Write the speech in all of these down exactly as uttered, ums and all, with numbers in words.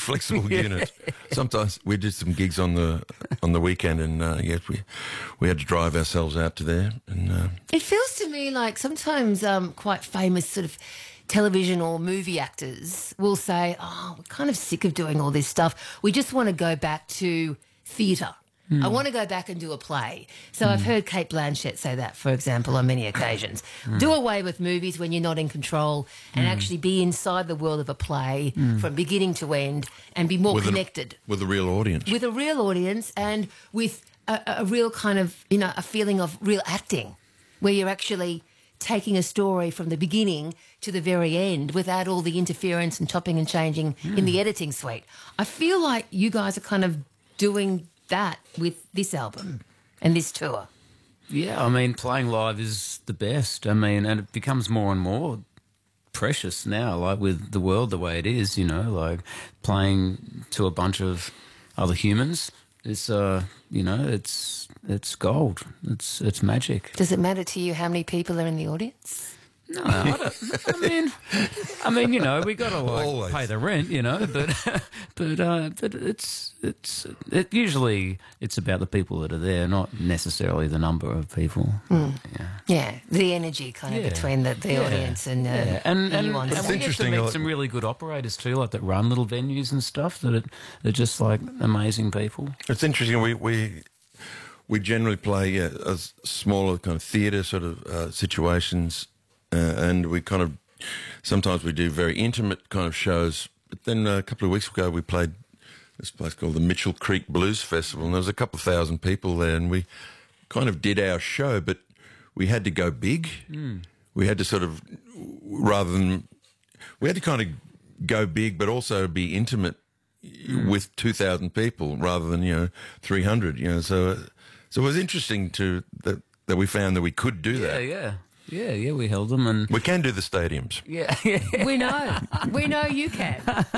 flexible unit. Sometimes we did some gigs on the on the weekend, and uh, yes, we we had to drive ourselves out to there. And uh, it feels to me like sometimes um, quite famous sort of television or movie actors will say, "Oh, we're kind of sick of doing all this stuff. We just want to go back to theatre. I want to go back and do a play." So mm. I've heard Kate Blanchett say that, for example, on many occasions. Mm. Do away with movies when you're not in control and mm. actually be inside the world of a play mm. from beginning to end and be more with connected. A, with a real audience. With a real audience and with a, a real kind of, you know, a feeling of real acting where you're actually taking a story from the beginning to the very end without all the interference and chopping and changing mm. in the editing suite. I feel like you guys are kind of doing that with this album and this tour. Yeah, I mean, playing live is the best. I mean, and it becomes more and more precious now, like with the world the way it is, you know, like playing to a bunch of other humans. It's, uh, you know, it's it's gold. It's it's magic. Does it matter to you how many people are in the audience? No, I, don't, I mean, I mean, you know, we got to like Always. pay the rent, you know, but but uh, but it's it's it usually it's about the people that are there, not necessarily the number of people. Mm. Yeah. yeah, the energy kind of yeah. between the, the yeah. audience and uh, yeah. and and, and, and we get to meet some really good operators too, like that run little venues and stuff. That it, they're just like amazing people. It's interesting. We we. We generally play yeah, a smaller kind of theatre sort of uh, situations. Uh, and we kind of, sometimes we do very intimate kind of shows. But then uh, a couple of weeks ago we played this place called the Mitchell Creek Blues Festival, and there was a couple of thousand people there, and we kind of did our show, but we had to go big. Mm. We had to sort of, rather than, we had to kind of go big, but also be intimate mm. with two thousand people rather than, you know, three hundred, you know. So, so it was interesting to, that, that we found that we could do yeah, that. Yeah, yeah. Yeah, yeah, we held them, and we can do the stadiums. Yeah, yeah. we know, we know you can.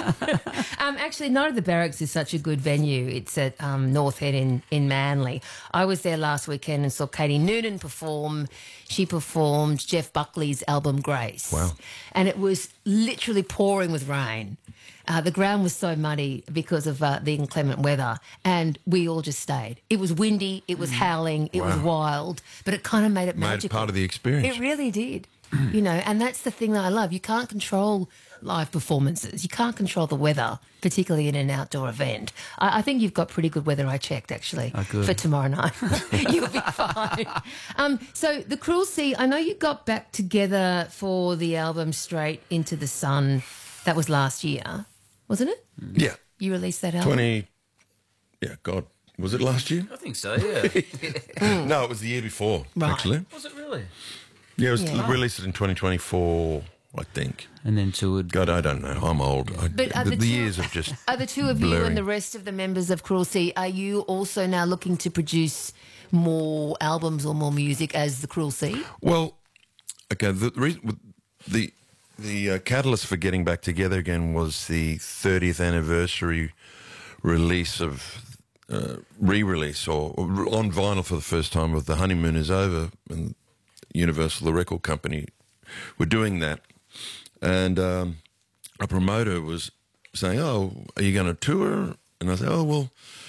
um, actually, Night of the Barracks is such a good venue. It's at um, North Head in in Manly. I was there last weekend and saw Katie Noonan perform. She performed Jeff Buckley's album Grace. Wow! And it was literally pouring with rain. Uh, the ground was so muddy because of uh, the inclement weather, and we all just stayed. It was windy, it was howling, it wow. was wild, but it kind of made it made magical. Made it part of the experience. It really did. You know, and that's the thing that I love. You can't control live performances. You can't control the weather, particularly in an outdoor event. I, I think you've got pretty good weather, I checked, actually, oh, good. for tomorrow night. You'll be fine. Um, so The Cruel Sea, I know you got back together for the album Straight Into the Sun. That was last year, wasn't it? Yeah. You released that album? twenty, yeah, God, was it last year? I think so, yeah. No, it was the year before, right. actually. Was it really? Yeah, it was yeah. released in twenty twenty-four, I think. And then toured. God, I don't know. I'm old. I, but are the, the, the two, years have just Are the two of blurring. you and the rest of the members of Cruel Sea, are you also now looking to produce more albums or more music as the Cruel Sea? Well, okay, the reason, the the uh, catalyst for getting back together again was the thirtieth anniversary release of uh, re-release or, or on vinyl for the first time of The Honeymoon Is Over, and Universal, the record company, were doing that. And um, a promoter was saying, "Oh, are you going to tour?" And I said, "Oh, well,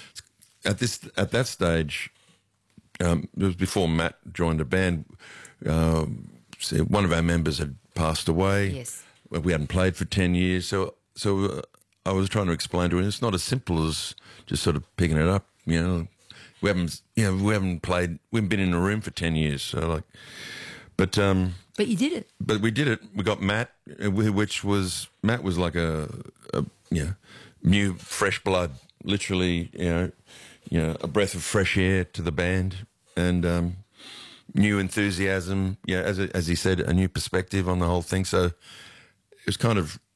at this at that stage, um, it was before Matt joined the band. Uh, so one of our members had passed away. Yes, we hadn't played for ten years. So, so uh, I was trying to explain to him it's not as simple as just sort of picking it up. You know, we haven't, you know, we haven't played. We haven't been in a room for ten years. So, like, but um." But you did it. But we did it. We got Matt, which was Matt was like a, a you know, new fresh blood, literally, you know, you know, a breath of fresh air to the band, and um, new enthusiasm. Yeah, as as he said, a new perspective on the whole thing. So it was kind of,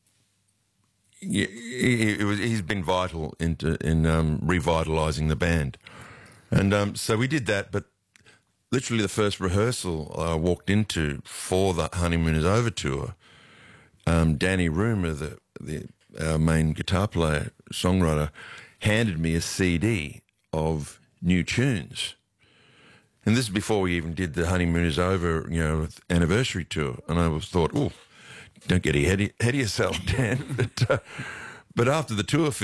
yeah, it was. He's been vital into in um, revitalising the band, and um, so we did that, but. Literally the first rehearsal I walked into for the Honeymoon Is Over tour, um, Danny Roomer, the, the our main guitar player, songwriter, handed me a C D of new tunes. And this is before we even did the Honeymoon Is Over, you know, anniversary tour. And I was thought, oh, don't get ahead of yourself, Dan. but, uh, but after the tour